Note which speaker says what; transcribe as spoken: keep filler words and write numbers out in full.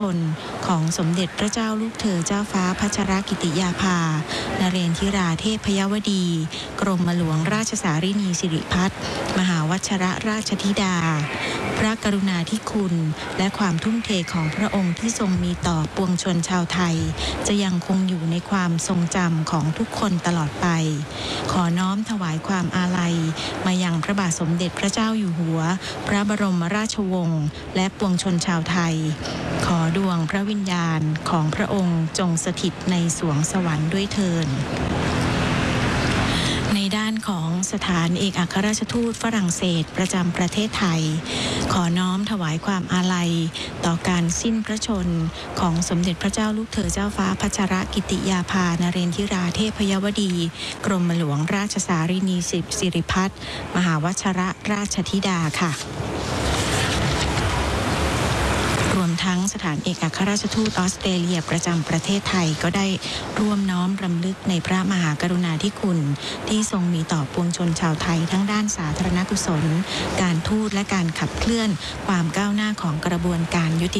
Speaker 1: ชนของสมเด็จพระเจ้าลูกเธอเจ้าฟ้าพัชรกิติยาภานเรนทิราเทพยวดี กรมหลวงราชสารินีสิริพัฒน์มหาวัชรราชธิดาพระกรุณาธิคุณและความทุ่มเทของพระองค์ที่ทรงมีต่อปวงชนชาวไทยจะยังคงอยู่ในความทรงจำของทุกคนตลอดไปขอน้อมถวายความอาลัยมายังพระบาทสมเด็จพระเจ้าอยู่หัวพระบรมราชวงศ์และปวงชนชาวไทยขอดวงพระวิญญาณของพระองค์จงสถิตในสวงสวรรค์ด้วยเถิดในด้านของสถานเอกอัครราชทูตฝรั่งเศสประจำประเทศไทยขอน้อมถวายความอาลัยต่อการสิ้นพระชนของสมเด็จพระเจ้าลูกเธอเจ้าฟ้าพัชรกิติยาภานเรนทิราเทพยวดี กรมหลวงราชสารินีสิริพัฒน์มหาวัชรราชธิดาค่ะรวมทั้งสถานเอกอัครราชทูตออสเตรเลียประจำประเทศไทยก็ได้ร่วมน้อมรำลึกในพระมหากรุณาธิคุณที่ทรงมีต่อปวงชนชาวไทยทั้งด้านสาธารณกุศลการทูตและการขับเคลื่อนความก้าวหน้าของกระบวนการยุติ